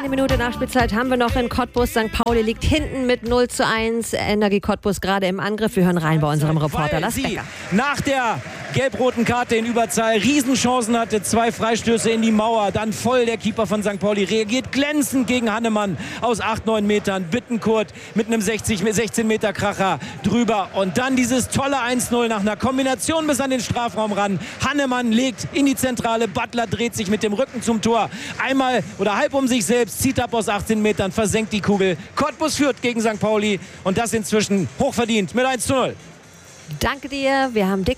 Eine Minute Nachspielzeit haben wir noch in Cottbus. St. Pauli liegt hinten mit 0:1. Energie Cottbus gerade im Angriff. Wir hören rein bei unserem Reporter Lars Becker. Nach der gelb-roten Karte in Überzahl Riesenchancen hatte, 2 Freistöße in die Mauer, dann voll der Keeper von St. Pauli reagiert glänzend gegen Hannemann aus 8-9 Metern, Bittencourt mit einem 16 Meter Kracher drüber und dann dieses tolle 1-0 nach einer Kombination bis an den Strafraum ran. Hannemann legt in die Zentrale, Butler dreht sich mit dem Rücken zum Tor, einmal oder halb um sich selbst, zieht ab aus 18 Metern, versenkt die Kugel. Cottbus führt gegen St. Pauli und das inzwischen hochverdient mit 1:0. Danke dir. Wir haben